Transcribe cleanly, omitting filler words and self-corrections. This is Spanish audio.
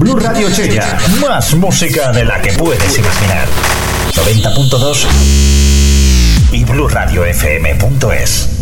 Blue Radio Chella. Más música de la que puedes imaginar. 90.2 y BlueRadioFM.es.